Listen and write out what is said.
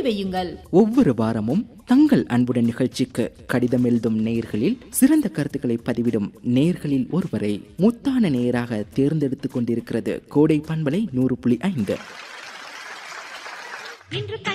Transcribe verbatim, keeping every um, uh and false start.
வையுங்கள். ஒவ்வொரு வாரமும் தங்கள் அன்புடன் நிகழ்ச்சிக்கு கடிதம் எழுதும் நேயர்களில் சிறந்த கருத்துக்களை பதிவிடும் நேயர்களில் ஒருவரை முத்தான நேயராக தேர்ந்தெடுத்துக் கொண்டிருக்கிறது கோடை பண்பலை நூறு புள்ளி ஐந்து.